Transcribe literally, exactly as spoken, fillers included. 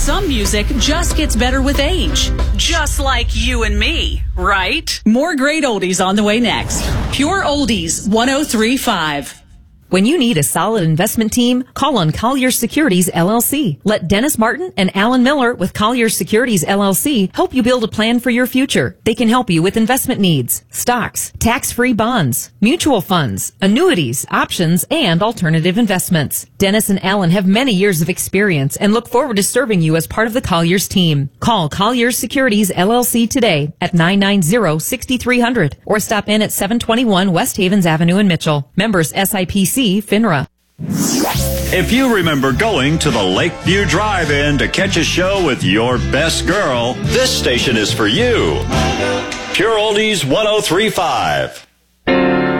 some music just gets better with age. Just like you and me, right? More great oldies on the way next. Pure Oldies one oh three point five. When you need a solid investment team, call on Colliers Securities, L L C. Let Dennis Martin and Alan Miller with Colliers Securities, L L C help you build a plan for your future. They can help you with investment needs, stocks, tax-free bonds, mutual funds, annuities, options, and alternative investments. Dennis and Alan have many years of experience and look forward to serving you as part of the Colliers team. Call Colliers Securities, L L C today at nine nine zero, six three zero zero or stop in at seven twenty-one West Havens Avenue in Mitchell. Members S I P C FINRA. If you remember going to the Lakeview Drive-In to catch a show with your best girl, this station is for you. Pure Oldies one oh three point five.